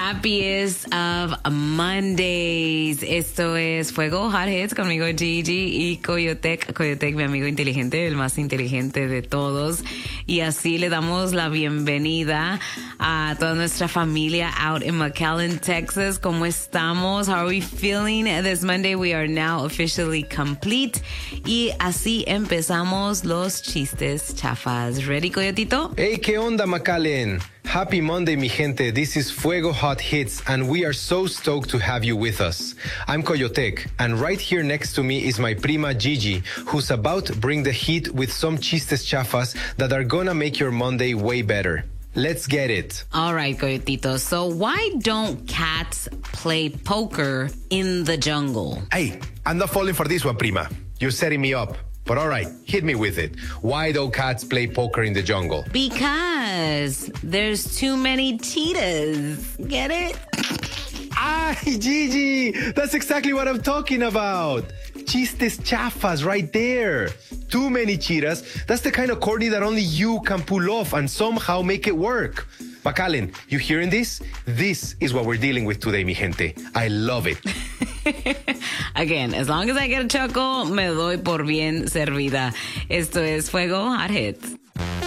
happiest of Mondays. Esto es Fuego Hot Hits conmigo Gigi y Coyotec. Coyotec, mi amigo inteligente, el más inteligente de todos. Y así le damos la bienvenida a toda nuestra familia out in McAllen, Texas. ¿Cómo estamos? How are we feeling? This Monday we are now officially complete. Y así empezamos los chistes chafas. ¿Ready, Coyotito? Hey, ¿qué onda, McAllen? Happy Monday, mi gente. This is Fuego Hot Hits, and we are so stoked to have you with us. I'm Coyotec, and right here next to me is my prima Gigi, who's about to bring the heat with some chistes chafas that are gonna make your Monday way better. Let's get it. All right, Coyotito. So why don't cats play poker in the jungle? Hey, I'm not falling for this one, prima. You're setting me up. But all right, hit me with it. Why don't cats play poker in the jungle? Because there's too many cheetahs. Get it? Ah, Gigi, that's exactly what I'm talking about. Chistes chafas right there. Too many cheetahs. That's the kind of corny that only you can pull off and somehow make it work. McAllen, you hearing this? This is what we're dealing with today, mi gente. I love it. Again, as long as I get a chuckle, me doy por bien servida. Esto es Fuego Hot Hits.